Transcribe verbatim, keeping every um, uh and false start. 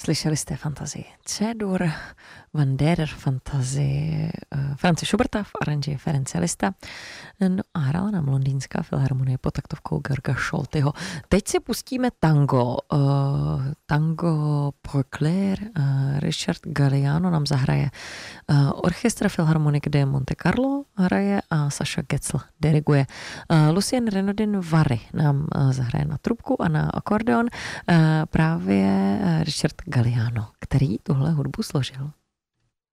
Slyšeli jste fantazii C-dur, Van der fantazii Franze Schuberta v aranži Ference Lista. No a hrála nám Londýnská filharmonie pod taktovkou Georga Scholtyho. Teď si pustíme tango. Uh, tango pour Claire. Uh, Richard Galliano nám zahraje. Uh, Orchestra Philharmonique de Monte Carlo hraje a Saša Getzl diriguje. Uh, Lucien Renaudin Vary nám uh, zahraje na trubku a na akordeon. Uh, právě Richard Galliano, který tuhle hudbu složil.